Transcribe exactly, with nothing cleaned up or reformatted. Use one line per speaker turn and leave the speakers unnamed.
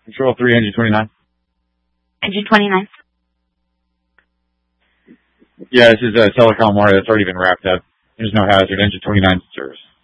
Control three, engine twenty-nine.
Engine twenty-nine.
Yeah, this is a telecom wire that's already been wrapped up. There's no hazard. Engine twenty-nine service.